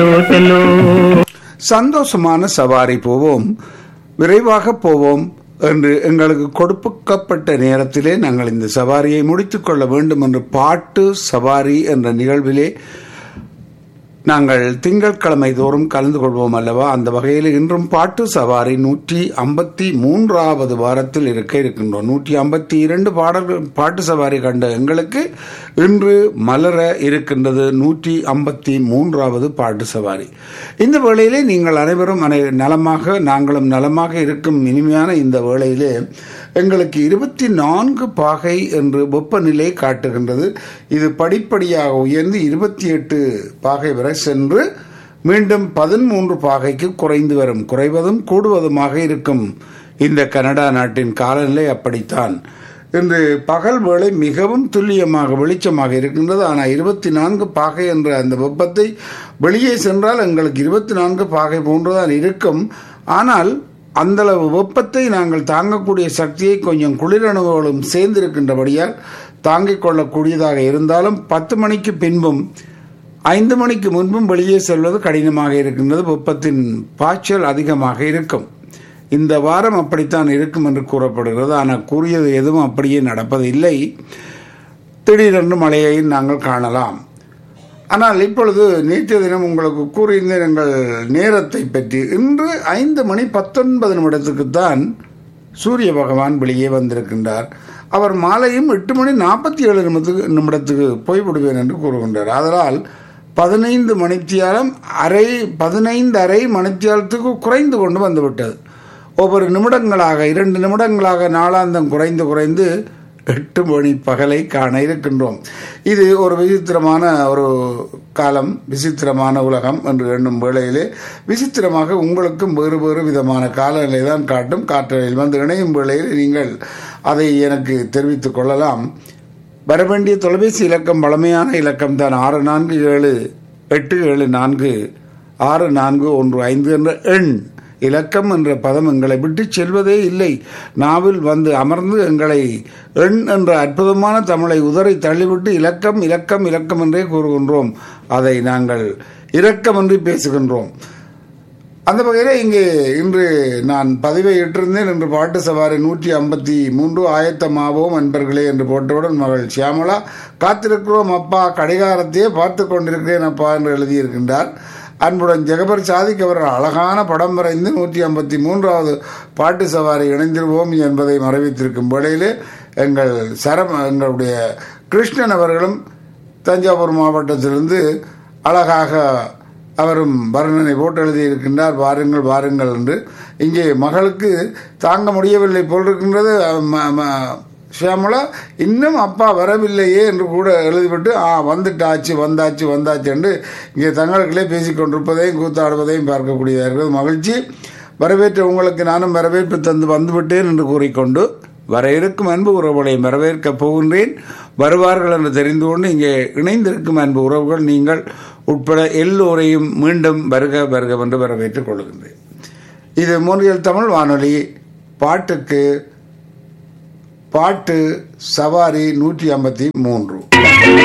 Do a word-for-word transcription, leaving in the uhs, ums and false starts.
சந்தோஷமான சவாரி போவோம், விரைவாக போவோம் என்று எங்களுக்கு கொடுக்கப்பட்ட நேரத்திலே நாங்கள் இந்த சவாரியை முடித்துக் கொள்ள வேண்டும் என்று பாட்டு சவாரி என்ற நிகழ்விலே நாங்கள் திங்கட்கிழமை தோறும் கலந்து கொள்வோம் அல்லவா. அந்த வகையில் இன்றும் பாட்டு சவாரி நூற்றி ஐம்பத்தி மூன்றாவது வாரத்தில் இருக்க இருக்கின்றோம். நூற்றி ஐம்பத்தி இரண்டு பாடல்கள் பாட்டு சவாரி கண்ட எங்களுக்கு இன்று மலர இருக்கின்றது நூற்றி ஐம்பத்தி மூன்றாவது பாட்டு சவாரி. இந்த வேளையிலே நீங்கள் அனைவரும் அனை நலமாக நாங்களும் நலமாக இருக்கும் இனிமையான இந்த வேளையிலே எங்களுக்கு இருபத்தி நான்கு பாகை என்று வெப்பநிலை காட்டுகின்றது. இது படிப்படியாக உயர்ந்து இருபத்தி எட்டு பாகை வரை சென்று மீண்டும் பதிமூன்று பாகைக்கு குறைந்து வரும். குறைவதும் கூடுவதுமாக இருக்கும் இந்த கனடா நாட்டின் காலநிலை அப்படித்தான். இன்று பகல் வேளை மிகவும் துல்லியமாக வெளிச்சமாக இருக்கின்றது. ஆனால் இருபத்தி நான்கு பாகை என்ற அந்த வெப்பத்தை வெளியே சென்றால் எங்களுக்கு இருபத்தி நான்கு பாகை போன்றுதான் இருக்கும். ஆனால் அந்தளவு வெப்பத்தை நாங்கள் தாங்கக்கூடிய சக்தியை கொஞ்சம் குளிரணுகளும் சேர்ந்திருக்கின்றபடியால் தாங்கிக் கொள்ளக்கூடியதாக இருந்தாலும் பத்து மணிக்கு பின்பும் ஐந்து மணிக்கு முன்பும் வெளியே செல்வது கடினமாக இருக்கின்றது. வெப்பத்தின் பாய்ச்சல் அதிகமாக இருக்கும். இந்த வாரம் அப்படித்தான் இருக்கும் என்று கூறப்படுகிறது. ஆனால் கூறியது எதுவும் அப்படியே நடப்பதில்லை. திடீரென்று மழையை நாங்கள் காணலாம். ஆனால் இப்பொழுது நேற்றைய தினம் உங்களுக்கு கூறியிருந்த எங்கள் நேரத்தை பற்றி இன்று ஐந்து மணி பத்தொன்பது நிமிடத்துக்குத்தான் சூரிய பகவான் வெளியே வந்திருக்கின்றார். அவர் மாலையும் எட்டு மணி நாற்பத்தி ஏழு நிமிடத்துக்கு நிமிடத்துக்கு போய்விடுவேன் என்று கூறுகின்றார். அதனால் பதினைந்து மணித்தியாலம் அரை பதினைந்து அரை மணித்தியாலத்துக்கு குறைந்து கொண்டு வந்துவிட்டது. ஒவ்வொரு நிமிடங்களாக இரண்டு நிமிடங்களாக நாளாந்தம் குறைந்து குறைந்து எட்டு மணி பகலை காண இருக்கின்றோம். இது ஒரு விசித்திரமான ஒரு காலம், விசித்திரமான உலகம் என்று எண்ணும் வேளையிலே விசித்திரமாக உங்களுக்கும் வேறு வேறு விதமான காலநிலை தான் காட்டும். காற்றலையில் வந்து இணையும் வேளையில் நீங்கள் அதை எனக்கு தெரிவித்துக் கொள்ளலாம். வரவேண்டிய தொலைபேசி இலக்கம் பழமையான இலக்கம் தான் ஆறு நான்கு ஏழு எட்டு ஏழு நான்கு ஆறு நான்கு ஒன்று ஐந்து என்ற எண். இலக்கம் என்ற பதம் எங்களை விட்டு செல்வதே இல்லை. நாவில் வந்து அமர்ந்து எங்களை எண் என்ற அற்புதமான தமிழை உதறி தள்ளிவிட்டு இலக்கம் இலக்கம் இலக்கம் என்றே கூறுகின்றோம். அதை நாங்கள் இரக்கமின்றி பேசுகின்றோம். அந்த வகையில் இங்கே இன்று நான் பதிவை இட்டிருந்தேன். என்று பாட்டு சவாரி நூற்றி ஐம்பத்தி மூன்று ஆயத்தமாவோம் அன்பர்களே என்று போட்டவுடன் மகள் சியாமலா காத்திருக்கிறோம் அப்பா, கடிகாரத்தையே பார்த்து கொண்டிருக்கிறேன் அப்பா என்று எழுதியிருக்கின்றார். அன்புடன் ஜெகபர் சாதிக் அவர்கள் அழகான படம் வரைந்து நூற்றி ஐம்பத்தி மூன்றாவது பாட்டு சவாரி இணைந்திருவோம் என்பதை மறைவித்திருக்கும் வேளையிலே எங்கள் சரம் எங்களுடைய கிருஷ்ணன் அவர்களும் தஞ்சாவூர் மாவட்டத்திலிருந்து அழகாக அவரும் வர்ணனை போட்டு எழுதியிருக்கின்றார். வாருங்கள் வாருங்கள் என்று. இங்கே மகளுக்கு தாங்க முடியவில்லை போல் இருக்கின்றது. ஷியாமலா இன்னும் அப்பா வரவில்லையே என்று கூட எழுதிவிட்டு ஆ வந்துட்டாச்சு வந்தாச்சு வந்தாச்சு என்று இங்கே தங்களுக்களே பேசிக்கொண்டிருப்பதையும் கூத்தாடுவதையும் பார்க்கக்கூடியதாக இருக்கிறது. மகிழ்ச்சி. வரவேற்ற உங்களுக்கு நானும் வரவேற்பு தந்து வந்துவிட்டேன் என்று கூறிக்கொண்டு வர இருக்கும் அன்பு உறவுகளை வரவேற்கப் போகின்றேன். வருவார்கள் என்று தெரிந்து கொண்டு இங்கே இணைந்திருக்கும் அன்பு உறவுகள் நீங்கள் உட்பட எல்லோரையும் மீண்டும் வருக வருக என்று வரவேற்றுக் கொள்கின்றேன். இது மூன்றியல் தமிழ் வானொலி பாட்டுக்கு பாட்டு சவாரி நூற்றி ஐம்பத்தி மூன்று.